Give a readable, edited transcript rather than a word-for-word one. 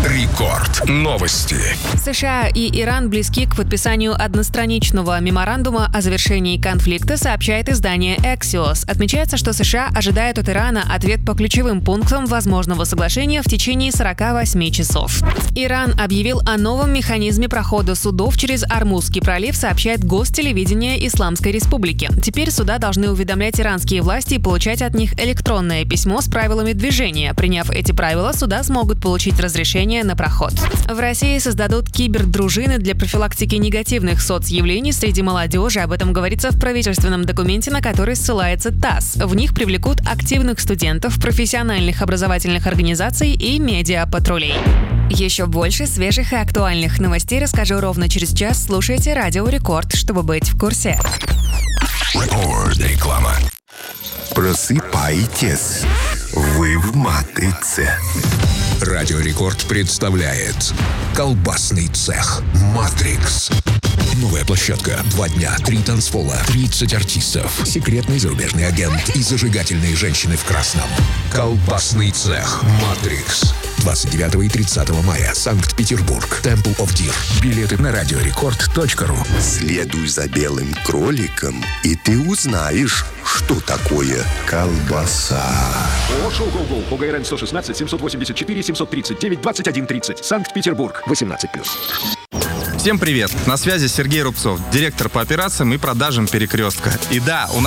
Рекорд. Новости. США и Иран близки к подписанию одностраничного меморандума о завершении конфликта, сообщает издание Axios. Отмечается, что США ожидают от Ирана ответ по ключевым пунктам возможного соглашения в течение 48 часов. Иран объявил о новом механизме прохода судов через Ормузский пролив, сообщает Гостелевидение Исламской Республики. Теперь суда должны уведомлять иранские власти и получать от них электронное письмо с правилами движения. Приняв эти правила, суда смогут получить разрешение на проход. В России создадут кибердружины для профилактики негативных соцявлений среди молодежи. Об этом говорится в правительственном документе, на который ссылается ТАСС. В них привлекут активных студентов, профессиональных образовательных организаций и медиапатрулей. Еще больше свежих и актуальных новостей расскажу ровно через час. Слушайте Радио Рекорд, чтобы быть в курсе. Реклама. Просыпайтесь, вы в матрице. Радио Рекорд представляет колбасный цех «Матрикс». Новая площадка, 2 дня, 3 танцпола, 30 артистов, секретный зарубежный агент и зажигательные женщины в красном. Колбасный цех «Матрикс». 29 и 30 мая. Санкт-Петербург. Temple of Deer. Билеты на радиорекорд.ру. Следуй за белым кроликом, и ты узнаешь, что такое колбаса. Шоу «Гол-Гол» по ГРН 116 784 739 21 30. Санкт-Петербург. 18+. Всем привет! На связи Сергей Рубцов, директор по операциям и продажам «Перекрестка». И да, у нас